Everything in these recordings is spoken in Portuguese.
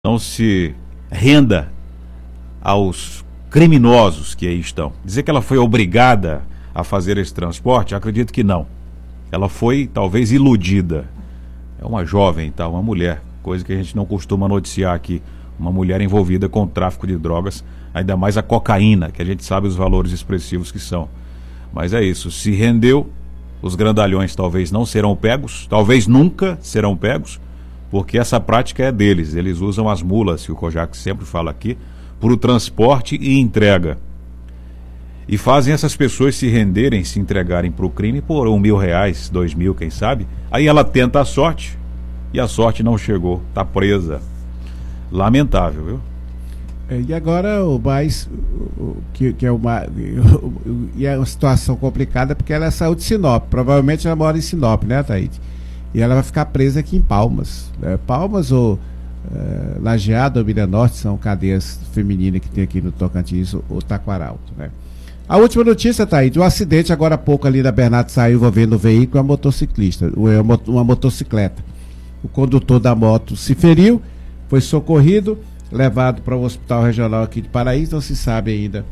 não se renda aos criminosos que aí estão. Dizer que ela foi obrigada a fazer esse transporte, acredito que não. Ela foi talvez iludida. É uma jovem, tá? Uma mulher, coisa que a gente não costuma noticiar aqui. Uma mulher envolvida com o tráfico de drogas, ainda mais a cocaína, que a gente sabe os valores expressivos que são. Mas é isso, se rendeu, os grandalhões talvez não serão pegos, talvez nunca serão pegos, porque essa prática é deles. Eles usam as mulas, que o Kojak sempre fala aqui, para o transporte e entrega. E fazem essas pessoas se renderem, se entregarem para o crime por R$1.000, R$2.000, quem sabe. Aí ela tenta a sorte, e a sorte não chegou, está presa. Lamentável, viu? E agora o mais que é uma e é uma situação complicada porque ela saiu de Sinop, provavelmente ela mora em Sinop, né, Thaíde? E ela vai ficar presa aqui em Palmas, Palmas ou Lajeado ou Mira Norte são cadeias femininas que tem aqui no Tocantins ou Taquaralto, né? A última notícia, Thaíde, um acidente agora há pouco ali na Bernardo saiu envolvendo um veículo e uma motociclista, uma motocicleta. O condutor da moto se feriu, foi socorrido, levado para o hospital regional aqui de Paraíso. Não se sabe ainda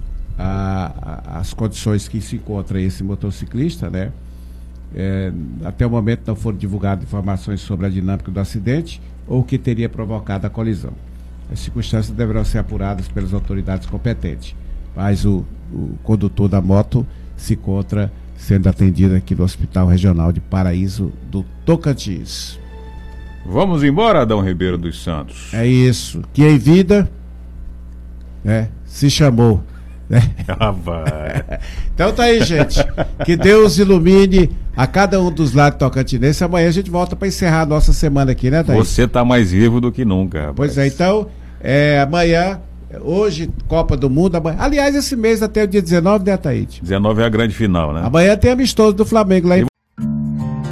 as condições que se encontra esse motociclista, né? Até o momento não foram divulgadas informações sobre a dinâmica do acidente ou o que teria provocado a colisão. As circunstâncias deverão ser apuradas pelas autoridades competentes, mas o condutor da moto se encontra sendo atendido aqui no Hospital Regional de Paraíso do Tocantins. Vamos embora, Adão Ribeiro dos Santos. É isso, que em vida se chamou, né? Então tá aí, gente, que Deus ilumine a cada um dos lados tocantinenses. Amanhã a gente volta para encerrar a nossa semana aqui, né, Thaís? Você tá mais vivo do que nunca, rapaz. Pois é, então amanhã, hoje Copa do Mundo, amanhã, aliás, esse mês até o dia 19, né, Thaís? 19 é a grande final, né? Amanhã tem amistoso do Flamengo lá em